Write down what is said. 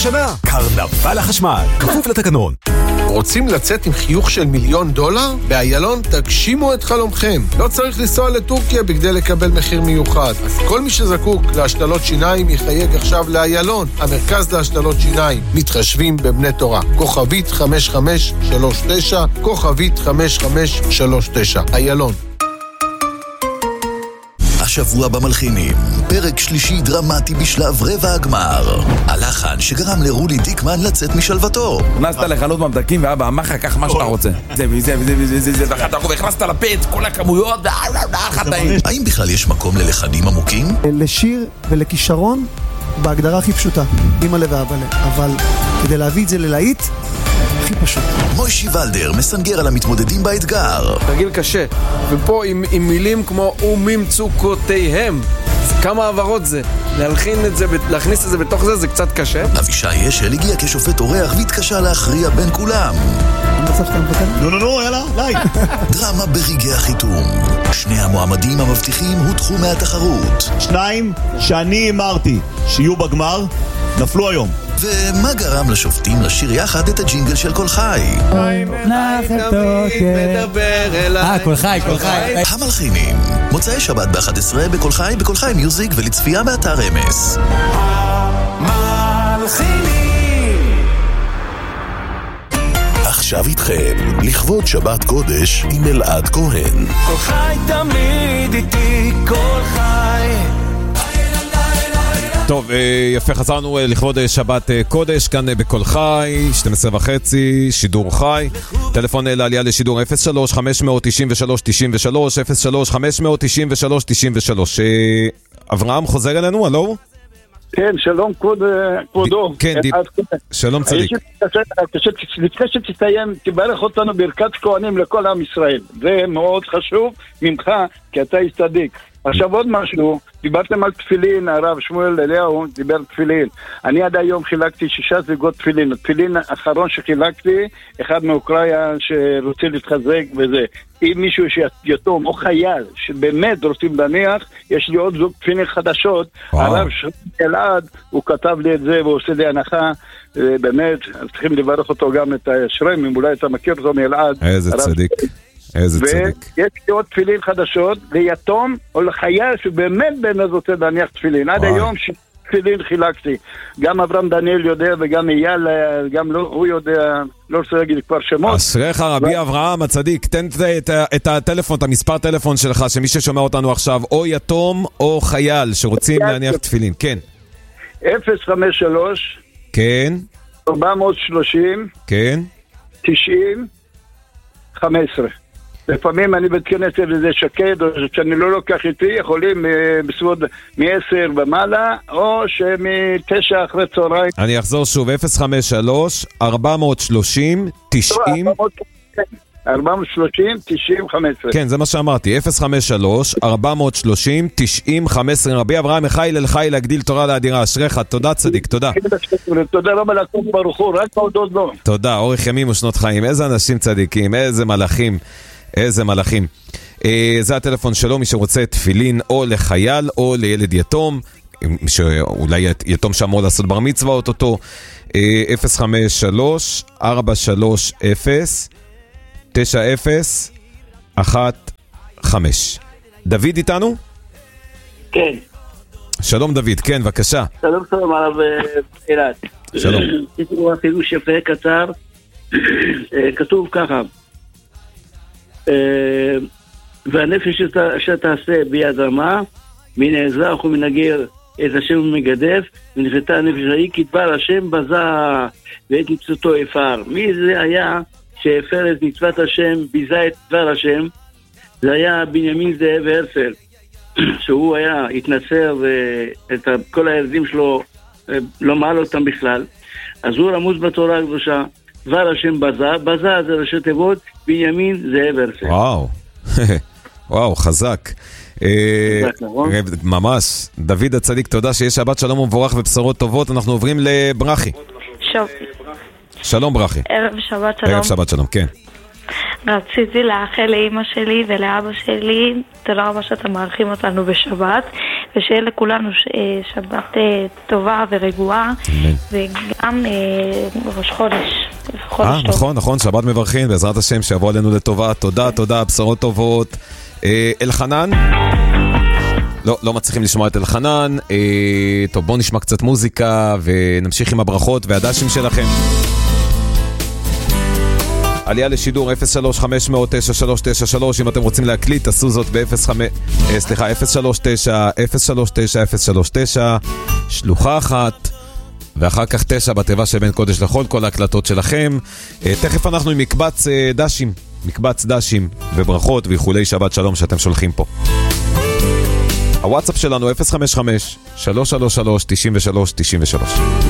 שנה, קרנבל החשמל, כפוף לתקנון. רוצים לצאת עם חיוך של $1,000,000? באיילון תגשימו את חלומכם. לא צריך לנסוע לטורקיה בכדי לקבל מחיר מיוחד. אז כל מי שזקוק להשתלות שיניים יחייג עכשיו לאיילון, המרכז להשתלות שיניים. מתחשבים בבני תורה. כוכבית 5539, כוכבית 5539. איילון. השבוע במלחינים, פרק שלישי דרמטי בשלב רבע הגמר. הלחן שגרם לרולי דיקמן לצאת משלוותו. הכנסת לחנות ממתקים ואבא אמר לך כך מה שאתה רוצה. זה וזה וזה וזה וזה ואחת אנחנו הכנסת לפץ כל הכמויות האם בכלל יש מקום ללחנים עמוקים? לשיר ולכישרון בהגדרה הכי פשוטה, אמא לב ואבא לב. אבל כדי להביא את זה ללהיט הכי פשוט. מוישי ולדר מסנגר על המתמודדים באתגר. תרגיל קשה, ופה עם מילים כמו וממצוקותיהם. כמה עברות זה? להכניס את זה בתוך זה קצת קשה. אבישי אשל הגיע כשופט אורח והתקשה להכריע בין כולם. נו, יאללה, ליי. דרמה ברגעי החיתום. שני המועמדים המבטיחים הודחו מהתחרות. שניים שאני אמרתי שיהיו בגמר נפלו היום. ומה גרם לשופטים לשיר יחד את הג'ינגל של כל חי? כל חי המלחינים, מוצאי שבת ב-11 בכל חי, בכל חי מיוזיק, ולצפייה באתר אמס. המלחינים עכשיו איתכם לכבוד שבת קודש עם אלעד כהן. כל חי תמיד איתי, כל חי. טוב, יפה, חזרנו לכבוד שבת קודש, כאן בכל חי, 12:30, שידור חי, טלפון לעלייה לשידור 03-593-93, 03-593-93. אברהם חוזר אלינו, הלו? כן, שלום כבודו. כן, שלום צדיק. לפני שתסיים, תברך אותנו ברכת כהנים לכל עם ישראל. זה מאוד חשוב ממך, כי אתה איש צדיק. עכשיו עוד משהו, דיברתם על תפילין, הרב שמואל אליהו דיבר תפילין. אני עד היום חילקתי 6 זוגות תפילין. התפילין האחרון שחילקתי, אחד מאוקראיה שרוצה להתחזק וזה. אם מישהו שיתום או חייל שבאמת רוצים להניח, יש לי עוד זוג תפילין חדשות. הרב שמואל אלעד, הוא כתב לי את זה והוא עושה לי הנחה. באמת, צריכים לברך אותו גם את השרם, אם אולי אתה מכיר אותו מאלעד. איזה צדיק. איזה צדיק. ויש לי עוד תפילין חדשות ליתום או לחייל שבאמת בן אז רוצה להניח תפילין. עד היום שתפילין חילקתי. גם אברהם דניאל יודע וגם אייל, גם הוא יודע, לא רוצה להגיד כבר שמות. אשריך רבי אברהם הצדיק, תן את הטלפון, את המספר טלפון שלך, שמי ששומע אותנו עכשיו, או יתום או חייל שרוצים להניח תפילין. כן. 053 כן. 430 כן. 90 15. לפעמים אני מתכנס לזה שקד, או שאני לא לוקח איתי, יכולים בסביבות מ-10 ומעלה, או שמ-9 אחרי צהריים. אני אחזור שוב, 053 430 90 430 90 15. כן, זה מה שאמרתי, 053 430 90 15. רבי אברהם מחיל אל חיל להגדיל תורה לאדירה. אשריך, תודה צדיק, תודה. תודה רבה לקום ברוך הוא, רק להודות לו. תודה, אורך ימים ושנות חיים. איזה אנשים צדיקים, איזה מלאכים, איזה מלאכים. זה הטלפון שלו, מי שרוצה תפילין או לחייל או לילד יתום, שאולי יתום שאמור לעשות בר מצווה אותו, 053 430 9015. דוד איתנו? כן. שלום דוד, כן, בבקשה. שלום הרב אלעד. שלום. תראו אפילו שפה קצר, כתוב ככה, והנפש שתעשה ביד רמה, מן האזרח ומן הגר את השם ומגדף, ונפתה הנפש ההיא כי דבר השם בזה ואת מצוותו הפר. מי זה היה שהפר את מצוות השם, ביזה את דבר השם? זה היה בנימין זאב הרצל, שהוא היה התנסר ואת כל הילדים שלו לא מעל אותם בכלל. אז הוא רמוז בתורה הקדושה, דבר השם בזה, בזה זה ראשי תיבות בנימין זאב הרצל. וואו, וואו, חזק. ממש. דוד הצדיק, תודה, שיש שבת שלום ומבורך ובשורות טובות. אנחנו עוברים לברכי. שלום ברכי. ערב שבת שלום. ערב שבת שלום, כן. רציתי לאחל לאמא שלי ולאבא שלי, תודה רבה שאתם מארחים אותנו בשבת, ושיהיה לכולנו שבת טובה ורגועה, וגם ראש חודש. נכון, שבת מברכים, בעזרת השם שיבוא עלינו לטובה. תודה, בשורות טובות. אלחנן? לא מצליחים לשמוע את אלחנן. טוב, בואו נשמע קצת מוזיקה ונמשיך עם הברכות והדשים שלכם. עלייה לשידור 03-500-9393. אם אתם רוצים להקליט, תעשו זאת ב-039-039-039, שלוחה אחת, ואחר כך 9 בתיבה שבין קודש לחול, כל ההקלטות שלכם. תכף אנחנו עם מקבץ דשים וברכות ואיחולי שבת שלום שאתם שולחים פה. הוואטסאפ שלנו 055-333-9393.